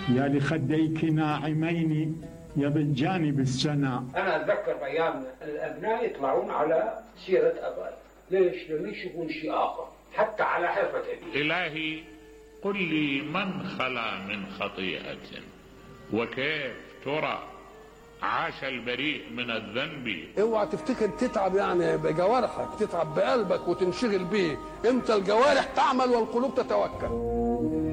يا لخديك ناعمين يا بالجانب السنا. أنا أتذكر أيام الأبناء يطلعون على سيرة أبائي. ليش؟ لم يشوفون شيء آخر حتى على حرفة أبي. إلهي قل لي من خلا من خطيئة وكيف ترى عاش البريء من الذنب. اوعى تفتكر تتعب يعني بجوارحك، تتعب بقلبك وتنشغل بيه. امتى الجوارح تعمل والقلوب تتوكل.